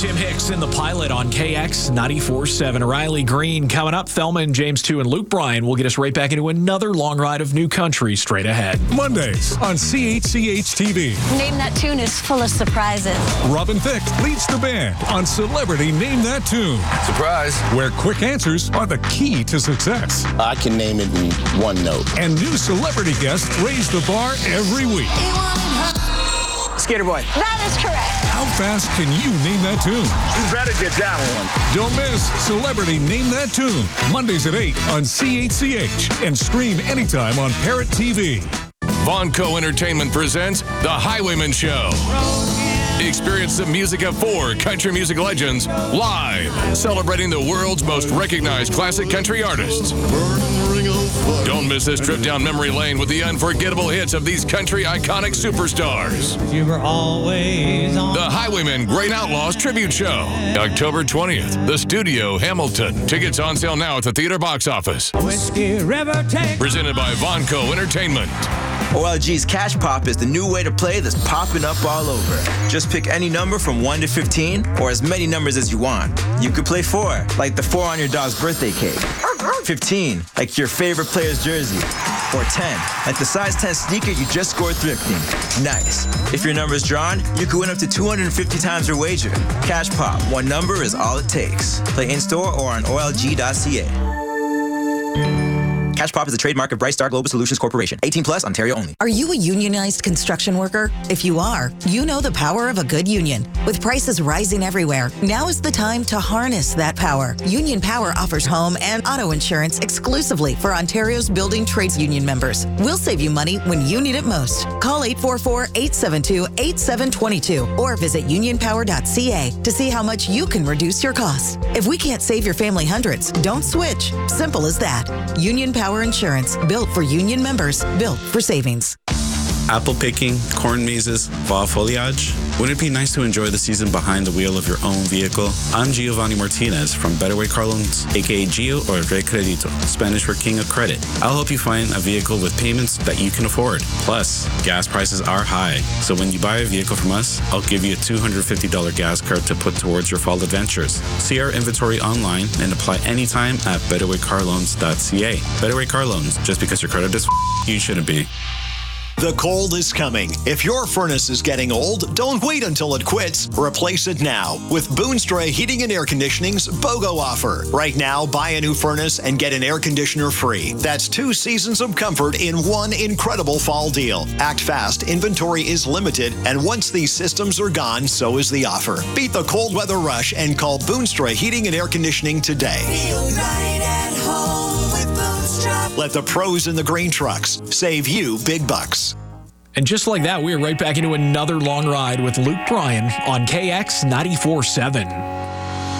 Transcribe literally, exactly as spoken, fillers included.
Tim Hicks in the Pilot on K X ninety-four point seven. Riley Green coming up. Thelma and James two and Luke Bryan will get us right back into another long ride of new country straight ahead. Mondays on C H C H T V. Name That Tune is full of surprises. Robin Thicke leads the band on Celebrity Name That Tune. Surprise. Where quick answers are the key to success. I can name it in one note. And new celebrity guests raise the bar every week. Skater Boy. That is correct. How fast can you name that tune? You better get that one. Don't miss Celebrity Name That Tune. Mondays at eight on C H C H and stream anytime on Parrot T V. Vonco Entertainment presents The Highwayman Show. Experience the music of four country music legends live, celebrating the world's most recognized classic country artists. Don't miss this trip down memory lane with the unforgettable hits of these country iconic superstars. You were always on. The Highwaymen Great Outlaws Tribute Show, October twentieth, the Studio, Hamilton. Tickets on sale now at the theater box office. Whiskey River take. Presented by Vonco Entertainment. O L G's Cash Pop is the new way to play that's popping up all over. Just pick any number from one to fifteen, or as many numbers as you want. You could play four, like the four on your dog's birthday cake. fifteen, like your favorite player's jersey. Or ten, like the size ten sneaker you just scored thrifting. Nice. If your number's drawn, you could win up to two hundred fifty times your wager. Cash Pop, one number is all it takes. Play in-store or on O L G dot C A. Cash Pop is a trademark of Bright Star Global Solutions Corporation. eighteen plus, Ontario only. Are you a unionized construction worker? If you are, you know the power of a good union. With prices rising everywhere, now is the time to harness that power. Union Power offers home and auto insurance exclusively for Ontario's building trades union members. We'll save you money when you need it most. Call eight four four, eight seven two, eight seven two two or visit union power dot C A to see how much you can reduce your costs. If we can't save your family hundreds, don't switch. Simple as that. Union Power Insurance, built for union members, built for savings. Apple picking, corn mazes, fall foliage. Wouldn't it be nice to enjoy the season behind the wheel of your own vehicle? I'm Giovanni Martinez from Better Way Car Loans, aka Gio or Re Credito, Spanish for King of Credit. I'll help you find a vehicle with payments that you can afford. Plus, gas prices are high, so when you buy a vehicle from us, I'll give you a two hundred fifty dollars gas card to put towards your fall adventures. See our inventory online and apply anytime at better way car loans dot C A. Better Way Car Loans, just because your credit is f- you shouldn't be. The cold is coming. If your furnace is getting old, don't wait until it quits. Replace it now with Boonstra Heating and Air Conditioning's BOGO offer. Right now, buy a new furnace and get an air conditioner free. That's two seasons of comfort in one incredible fall deal. Act fast. Inventory is limited, and once these systems are gone, so is the offer. Beat the cold weather rush and call Boonstra Heating and Air Conditioning today. Feel right at home with Boonstra. Let the pros in the green trucks save you big bucks. And just like that, we are right back into another long ride with Luke Bryan on K X ninety-four point seven.